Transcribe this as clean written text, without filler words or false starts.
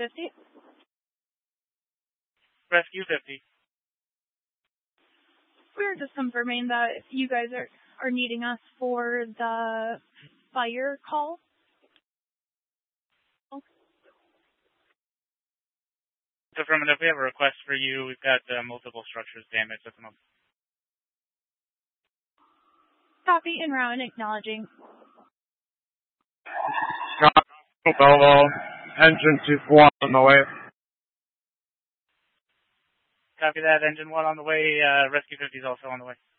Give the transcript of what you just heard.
50. Rescue 50. We're just confirming that you guys are needing us for the fire call. Affirmative, we have a request for you. We've got multiple structures damaged at the moment. Copy en route and acknowledging. Bravo, engine 2-1 on the way. Copy that, engine 1 on the way. Rescue 50 is also on the way.